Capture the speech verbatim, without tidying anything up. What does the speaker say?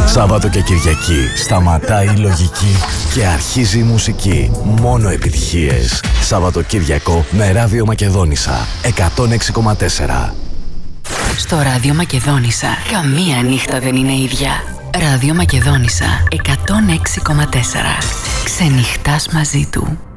Σάββατο και Κυριακή σταματάει η λογική και αρχίζει η μουσική. Μόνο επιτυχίες. Σαββατοκύριακο με Ράδιο Μακεδόνισσα εκατόν έξι κόμμα τέσσερα. Στο Ράδιο Μακεδόνισσα καμία νύχτα δεν είναι ίδια. Ράδιο Μακεδόνισσα εκατόν έξι κόμμα τέσσερα. Ξενυχτάς μαζί του.